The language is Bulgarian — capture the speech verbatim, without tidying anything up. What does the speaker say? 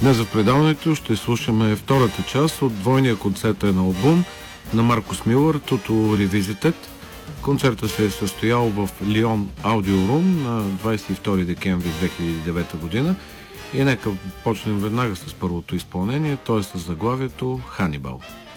Днес в предаването ще слушаме втората част от двойния концертен албум на Маркус Милър "Tutu Revisited". Концертът се е състоял в Лион Аудиорум на двадесет и втори декември две хиляди и девета година и нека почнем веднага с първото изпълнение, т.е. с заглавието "Ханибал".